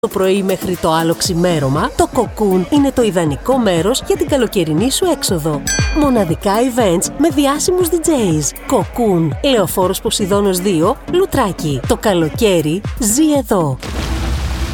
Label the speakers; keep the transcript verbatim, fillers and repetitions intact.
Speaker 1: το πρωί μέχρι το άλλο ξημέρωμα, το Cocoon είναι το ιδανικό μέρος για την καλοκαιρινή σου έξοδο. Μοναδικά events με διάσημους ντι τζέις. Cocoon, Λεωφόρος Ποσειδώνος δύο, Λουτράκι. Το καλοκαίρι ζει εδώ.